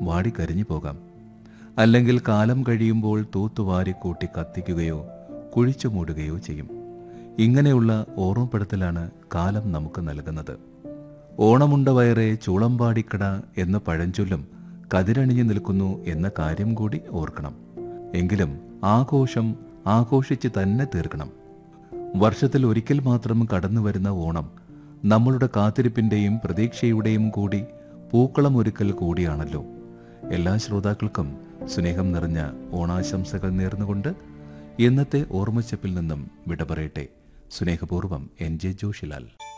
വാടിക്കരിഞ്ഞു പോകാം. അല്ലെങ്കിൽ കാലം കഴിയുമ്പോൾ തൂത്തുവാരിക്കൂട്ടി കത്തിക്കുകയോ കുഴിച്ചു മൂടുകയോ ചെയ്യും. ഇങ്ങനെയുള്ള ഓർമ്മപ്പെടുത്തലാണ് കാലം നമുക്ക് നൽകുന്നത്. ഓണമുണ്ട വയറെ ചൂളമ്പാടിക്കട എന്ന പഴഞ്ചൊല്ലും കതിരണിഞ്ഞു നിൽക്കുന്നു എന്ന കാര്യം കൂടി ഓർക്കണം. എങ്കിലും ആഘോഷം ആഘോഷിച്ച് തന്നെ തീർക്കണം. വർഷത്തിൽ ഒരിക്കൽ മാത്രം കടന്നു വരുന്ന ഓണം നമ്മളുടെ കാത്തിരിപ്പിൻ്റെയും പ്രതീക്ഷയുടെയും കൂടി പൂക്കളമൊരുക്കൽ കൂടിയാണല്ലോ. എല്ലാ ശ്രോതാക്കൾക്കും സ്നേഹം നിറഞ്ഞ ഓണാശംസകൾ നേർന്നുകൊണ്ട് ഇന്നത്തെ ഓർമ്മച്ചപ്പിൽ നിന്നും വിട പറയട്ടെ. സ്നേഹപൂർവ്വം NJ ജോഷിലാൽ.